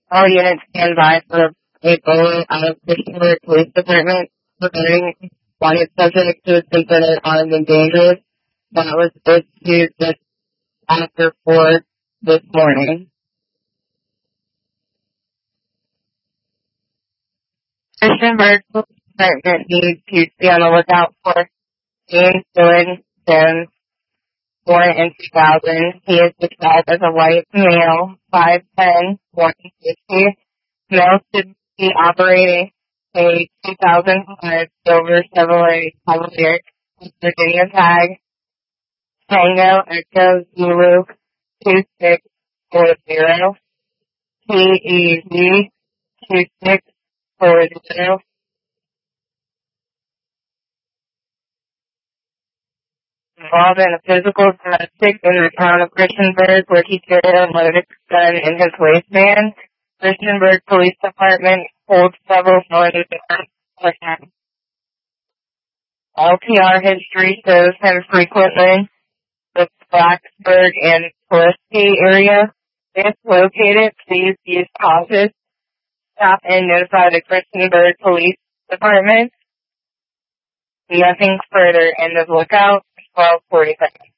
All units stand by for a bullet out of Christopher Police Department regarding wanted subject who is considered armed and dangerous. That was issued just after 4 this morning. Christiansburg Police Department needs to be on the lookout for James Dylan Jones, born in 2000. He is described as a white male, 5'10", 160. Male should be operating a 2005 silver Chevrolet Cavalier with Virginia tag, Tango Echo Zulu 2640, TEZ 2640. Involved in a physical domestic in the town of Christiansburg where he carried a loaded gun in his waistband. Christiansburg Police Department holds several felonies for him. LPR history shows him frequently the Blacksburg and Pulaski area. If located, please use caution. Stop and notify the Christiansburg Police Department. Nothing further. End of lookout. 12:45.